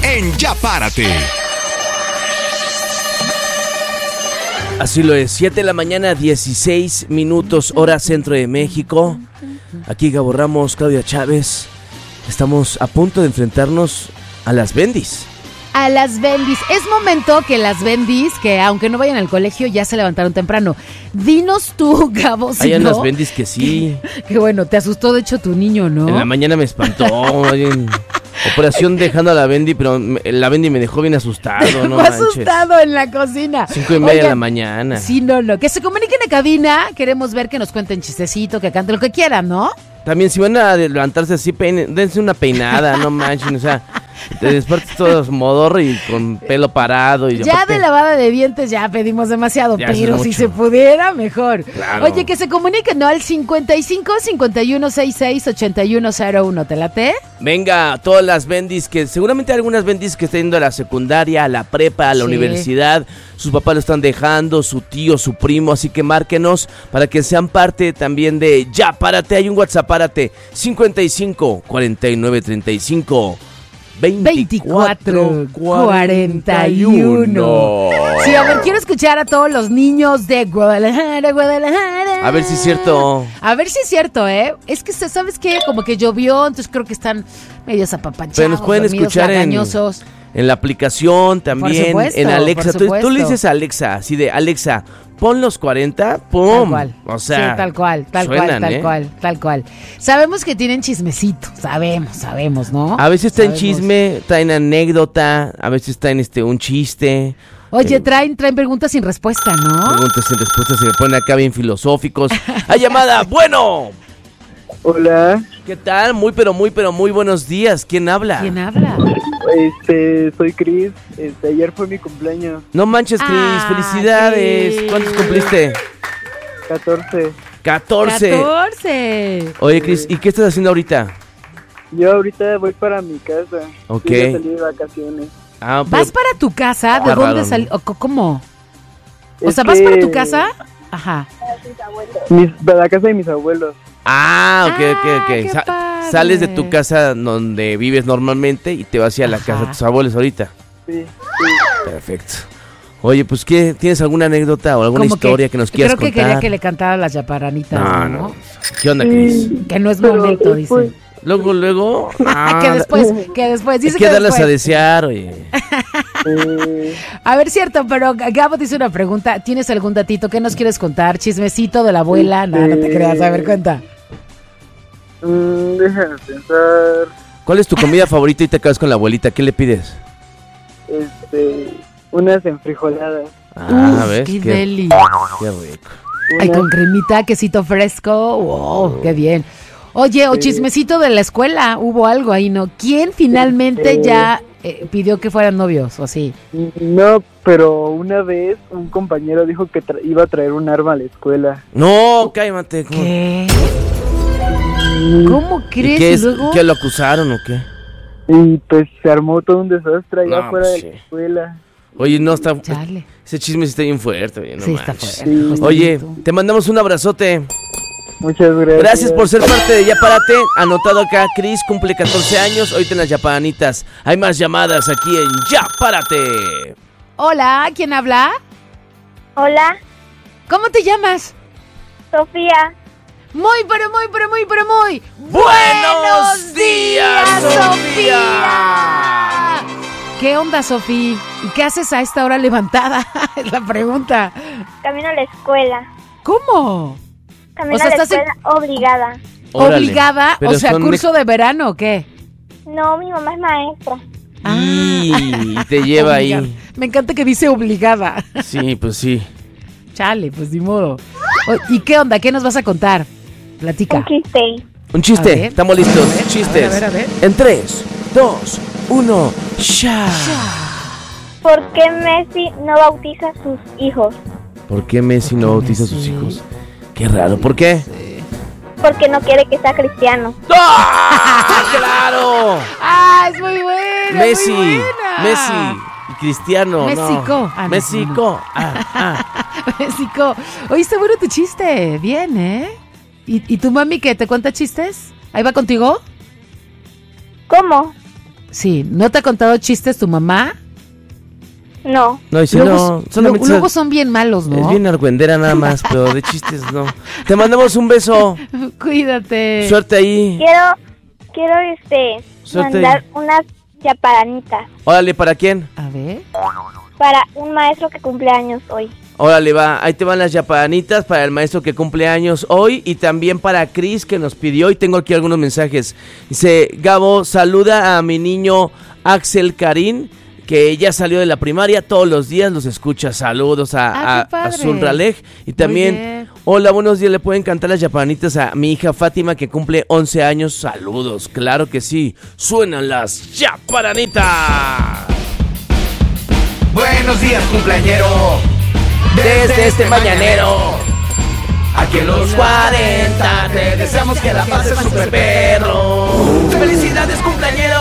en Ya Párate. Así lo es, 7 de la mañana, 16 minutos, hora centro de México. Aquí Gabo Ramos, Claudia Chávez. Estamos a punto de enfrentarnos a las bendis. A las bendis. Es momento que las bendis, que aunque no vayan al colegio, ya se levantaron temprano. Dinos tú, Gabo, si Hay no... unas bendis que sí. Que bueno, te asustó de hecho tu niño, ¿no? En la mañana me espantó. Operación dejando a la bendi, pero la bendi me dejó bien asustado, ¿no? Fue asustado en la cocina. 5:30 de la mañana. Sí, no. Que se comuniquen a cabina. Queremos ver que nos cuenten chistecito, que canten lo que quieran, ¿no? También si van a levantarse así, dense una peinada, no manchen, o sea, te despiertas todo modorro y con pelo parado. Y ya de lavada de dientes ya pedimos demasiado, ya pero si se pudiera, mejor. Claro. Oye, que se comuniquen, ¿no? Al 55 51 66 8101, ¿te late? Venga, todas las bendis que, seguramente algunas bendis que están yendo a la secundaria, a la prepa, a la universidad, sus papás lo están dejando, su tío, su primo, así que márquenos para que sean parte también de Ya Párate. Hay un WhatsApp, párate, 55 49 35 24 41. Sí, a ver, quiero escuchar a todos los niños de Guadalajara. A ver si es cierto. A ver si es cierto, ¿eh? Es que, ¿sabes qué? Como que llovió, entonces creo que están medios apapachados. Pero nos pueden escuchar en la aplicación también, supuesto, en Alexa. Tú le dices a Alexa, así de, Alexa, pon los 40, ¡pum! Tal cual. O sea, sí, tal cual. Tal cual. Sabemos que tienen chismecito, sabemos, ¿no? A veces traen chisme, traen anécdota, a veces traen un chiste. Oye, traen preguntas sin respuesta, ¿no? Preguntas sin respuesta, se me ponen acá bien filosóficos. ¡Hay llamada! ¡Bueno! Hola. ¿Qué tal? Muy buenos días. ¿Quién habla? Soy Cris. Ayer fue mi cumpleaños. No manches, Cris. ¡Felicidades! Cris. ¿Cuántos cumpliste? 14. Oye, Cris, ¿y qué estás haciendo ahorita? Yo ahorita voy para mi casa. Ok. Yo ya salí de vacaciones. ¿Vas para tu casa? ¿De dónde salí? ¿Cómo? O sea, ¿vas para tu casa? Ajá. Para la casa de mis abuelos. Ok. Qué Sales de tu casa donde vives normalmente y te vas hacia la casa de tus abuelos ahorita. Sí. Perfecto. Oye, pues, ¿qué? ¿Tienes alguna anécdota o alguna historia que nos quieras contar? Creo que quería que le cantara las chaparranitas, ¿no? ¿Qué onda, Cris? Que no es momento, dice. Luego. Que después. Dice hay que darlas a desear, oye. A ver, cierto, pero Gabo dice una pregunta. ¿Tienes algún datito que nos quieres contar? ¿Chismecito de la abuela? No te creas. A ver, cuenta. Déjame pensar. ¿Cuál es tu comida favorita y te acabas con la abuelita? ¿Qué le pides? Unas enfrijoladas. ¿Ves? Qué deli. Qué rico. Ay, con cremita, quesito fresco. Wow, qué bien. Oye, o chismecito de la escuela, hubo algo ahí, ¿no? ¿Quién finalmente ya pidió que fueran novios o así? No, pero una vez un compañero dijo que iba a traer un arma a la escuela. No, cállate. ¿Qué? ¿Cómo crees? ¿Y ¿Y luego? ¿Qué lo acusaron o qué? Y pues se armó todo un desastre allá afuera de la escuela. Oye, no está... Chale. Ese chisme sí está bien fuerte, oye, no está manches. fuerte. Sí. Oye, te mandamos un abrazote. Muchas gracias. Gracias por ser parte de Ya Párate. Anotado acá, Cris cumple 14 años. Hoy tenés las Yapanitas. Hay más llamadas aquí en Ya Párate. Hola, ¿quién habla? Hola. ¿Cómo te llamas? Sofía. Muy ¡Buenos días, Sofía! ¿Qué onda, Sofía? ¿Y qué haces a esta hora levantada? Es la pregunta. Camino a la escuela. ¿Cómo? Camino a la escuela obligada. Órale. ¿Obligada? O sea, ¿curso de verano o qué? No, mi mamá es maestra. Y te lleva ahí. Me encanta que dice obligada. Sí, pues sí. Chale, pues ni modo. ¿Y qué onda? ¿Qué nos vas a contar? Platica. Un chiste. A ver, estamos listos. Chistes. A ver. En 3, 2, 1, ¡ya! ¿Por qué Messi no bautiza a sus hijos? ¿Por qué Messi no bautiza a sus hijos? Qué raro, ¿por qué? Porque no quiere que sea cristiano. ¡Ah! ¡Claro! Es muy buena. Messi, muy buena. Messi y Cristiano. México. No. México. México. Oye, está bueno tu chiste. Bien, ¿eh? ¿Y tu mami que te cuenta chistes? ¿Ahí va contigo? ¿Cómo? Sí, ¿no te ha contado chistes tu mamá? No. No, y si Luego, no, solamente luego son bien malos, ¿no? es bien argüendera nada más, pero de chistes no. Te mandamos un beso. Cuídate. Suerte ahí. Quiero Suerte. mandar unas chaparanitas Órale, ¿para quién? A ver. para un maestro que cumple años hoy. Órale, va. Ahí te van las yapanitas para el maestro que cumple años hoy y también para Cris que nos pidió. Y tengo aquí algunos mensajes. Dice, Gabo, saluda a mi niño Axel Karim, que ya salió de la primaria, todos los días los escucha. Saludos qué a padre. Zunralej. Y Muy también, bien. hola, buenos días, le pueden cantar las yapanitas a mi hija Fátima que cumple 11 años. Saludos, claro que sí. Suenan las yapanitas. Buenos días, cumpleañero. Desde este mañanero, Aquí en los 40 te deseamos que la pases super perro. felicidades, cumpleañero.